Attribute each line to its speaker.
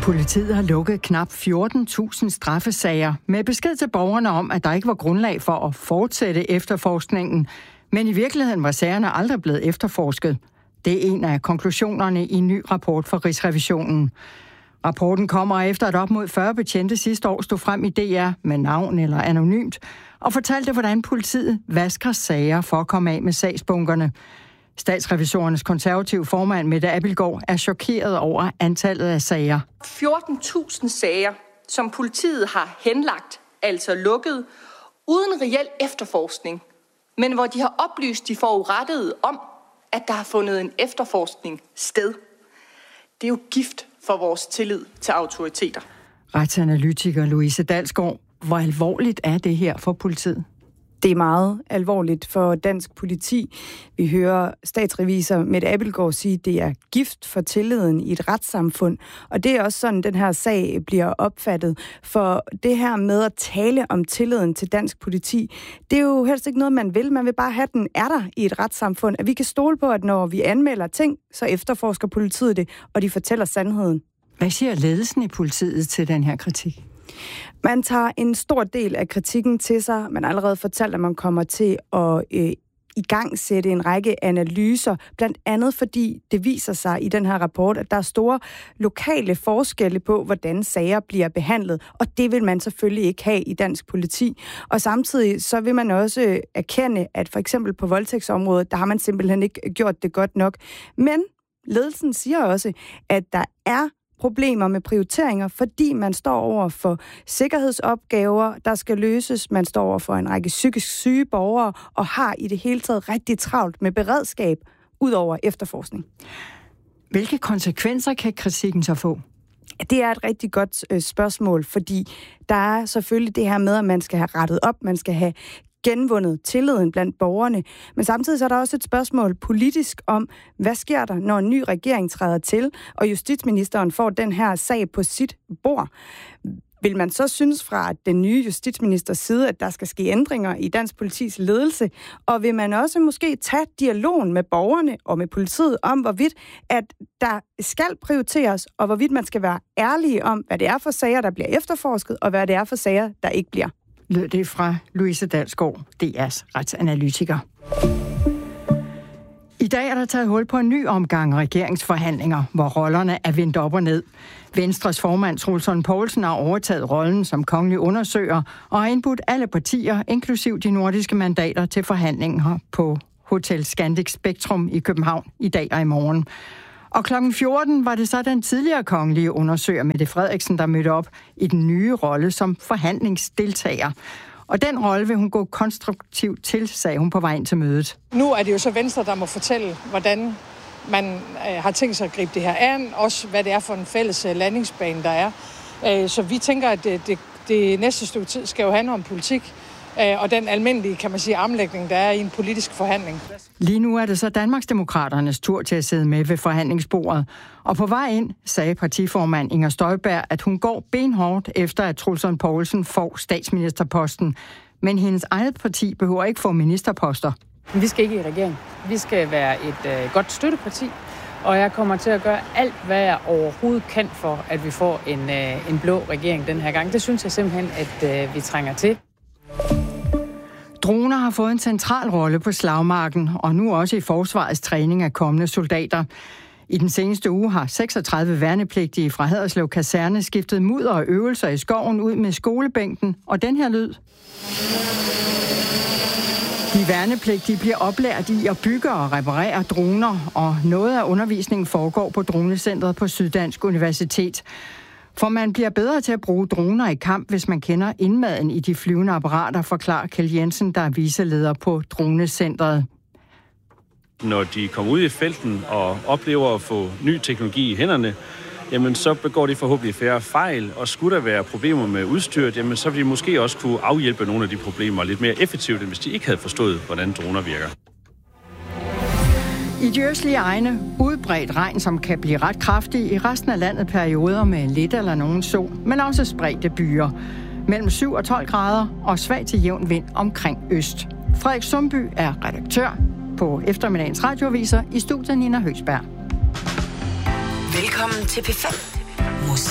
Speaker 1: Politiet har lukket knap 14.000 straffesager med besked til borgerne om, at der ikke var grundlag for at fortsætte efterforskningen. Men i virkeligheden var sagerne aldrig blevet efterforsket. Det er en af konklusionerne i en ny rapport fra Rigsrevisionen. Rapporten kommer efter, at op mod 40 betjente sidste år stod frem i DR med navn eller anonymt og fortalte, hvordan politiet vasker sager for at komme af med sagsbunkerne. Statsrevisorernes konservative formand Mette Abildgaard er chokeret over antallet af sager.
Speaker 2: 14.000 sager, som politiet har henlagt, altså lukket, uden reel efterforskning, men hvor de har oplyst de forurettede om, at der har fundet en efterforskning sted. Det er jo gift for vores tillid til autoriteter.
Speaker 1: Retsanalytiker Louise Dalsgaard, hvor alvorligt er det her for politiet?
Speaker 3: Det er meget alvorligt for dansk politi. Vi hører statsrevisor Mette Abildgaard sige, at det er gift for tilliden i et retssamfund. Og det er også sådan, den her sag bliver opfattet. For det her med at tale om tilliden til dansk politi, det er jo helst ikke noget, man vil. Man vil bare have, den er der i et retssamfund. At vi kan stole på, at når vi anmelder ting, så efterforsker politiet det, og de fortæller sandheden.
Speaker 1: Hvad siger ledelsen i politiet til den her kritik?
Speaker 3: Man tager en stor del af kritikken til sig. Man har allerede fortalt, at man kommer til at igangsætte en række analyser, blandt andet fordi det viser sig i den her rapport, at der er store lokale forskelle på, hvordan sager bliver behandlet, og det vil man selvfølgelig ikke have i dansk politi. Og samtidig så vil man også erkende, at for eksempel på voldtægtsområdet, der har man simpelthen ikke gjort det godt nok. Men ledelsen siger også, at der er problemer med prioriteringer, fordi man står over for sikkerhedsopgaver, der skal løses. Man står over for en række psykisk syge borgere og har i det hele taget rigtig travlt med beredskab ud over efterforskning.
Speaker 1: Hvilke konsekvenser kan kritikken så få?
Speaker 3: Det er et rigtig godt spørgsmål, fordi der er selvfølgelig det her med, at man skal have rettet op, man skal have genvundet tilliden blandt borgerne. Men samtidig så er der også et spørgsmål politisk om, hvad sker der, når en ny regering træder til, og justitsministeren får den her sag på sit bord. Vil man så synes fra den nye justitsministers side, at der skal ske ændringer i dansk politis ledelse? Og vil man også måske tage dialogen med borgerne og med politiet om, hvorvidt at der skal prioriteres, og hvorvidt man skal være ærlige om, hvad det er for sager, der bliver efterforsket, og hvad det er for sager, der ikke bliver?
Speaker 1: Lød det fra Louise Dalsgaard, DR's retsanalytiker. I dag er der taget hul på en ny omgang regeringsforhandlinger, hvor rollerne er vendt op og ned. Venstres formand Troels Lund Poulsen har overtaget rollen som kongelig undersøger og har indbudt alle partier, inklusiv de nordiske mandater, til forhandlinger på Hotel Scandic Spektrum i København i dag og i morgen. Og kl. 14 var det så den tidligere kongelige undersøger Mette Frederiksen, der mødte op i den nye rolle som forhandlingsdeltager. Og den rolle vil hun gå konstruktivt til, sagde hun på vej ind til mødet.
Speaker 4: Nu er det jo så Venstre, der må fortælle, hvordan man har tænkt sig at gribe det her an. Også hvad det er for en fælles landingsbane, der er. Så vi tænker, at det næste stykke tid skal jo handle om politik. Og den almindelige, kan man sige, armlægning, der er i en politisk forhandling.
Speaker 1: Lige nu er det så Danmarksdemokraternes tur til at sidde med ved forhandlingsbordet. Og på vej ind sagde partiformand Inger Støjberg, at hun går benhårdt efter, at Troels Lund Poulsen får statsministerposten. Men hendes eget parti behøver ikke få ministerposter.
Speaker 5: Vi skal ikke i regering. Vi skal være et godt støtteparti. Og jeg kommer til at gøre alt, hvad jeg overhovedet kan for, at vi får en blå regering den her gang. Det synes jeg simpelthen, at vi trænger til.
Speaker 1: Droner har fået en central rolle på slagmarken, og nu også i forsvarets træning af kommende soldater. I den seneste uge har 36 værnepligtige fra Haderslev Kaserne skiftet mudder og øvelser i skoven ud med skolebænken, og den her lyd. De værnepligtige bliver oplært i at bygge og reparere droner, og noget af undervisningen foregår på Dronecentret på Syddansk Universitet. For man bliver bedre til at bruge droner i kamp, hvis man kender indmaden i de flyvende apparater, forklarer Kjeld Jensen, der er viceleder på Dronecentret.
Speaker 6: Når de kommer ud i felten og oplever at få ny teknologi i hænderne, jamen så begår de forhåbentlig færre fejl, og skulle der være problemer med udstyret, jamen så vil de måske også kunne afhjælpe nogle af de problemer lidt mere effektivt, end hvis de ikke havde forstået, hvordan droner virker.
Speaker 1: I de østlige egne udbredt regn, som kan blive ret kraftig. I resten af landet perioder med lidt eller nogen sol, men også spredte byer. Mellem 7 og 12 grader og svag til jævn vind omkring øst. Frederik Sundby er redaktør på eftermiddagens radioaviser. I studiet Nina Høgsberg.
Speaker 7: Velkommen til P5.